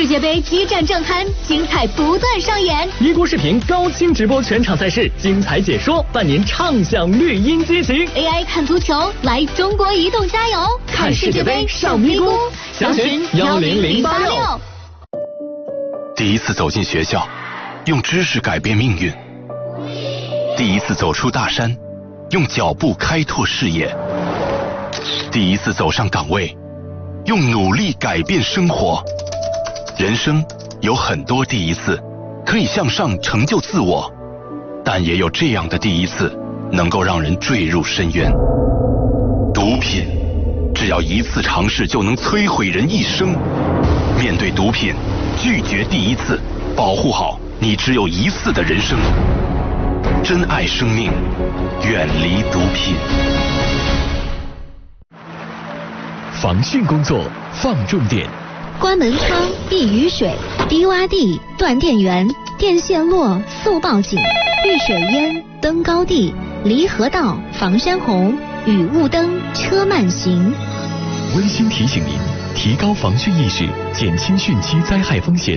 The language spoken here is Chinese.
世界杯激战正酣，精彩不断上演。 一锅视频高清直播全场赛事，精彩解说，伴您畅享绿茵激情。 AI 看足球，来中国移动加油！ 看世界杯上咪咕，详询10086。 第一次走进学校，用知识改变命运；第一次走出大山，用脚步开拓视野；第一次走上岗位，用努力改变生活。人生有很多第一次，可以向上成就自我，但也有这样的第一次，能够让人坠入深渊。毒品，只要一次尝试就能摧毁人一生。面对毒品，拒绝第一次，保护好你只有一次的人生。珍爱生命，远离毒品。 防汛工作放重点。 关门窗、避雨水、低洼地、断电源、电线落、速报警、遇水淹、登高地、离河道、防山洪、雨雾灯、车慢行。 温馨提醒您，提高防汛意识，减轻汛期灾害风险。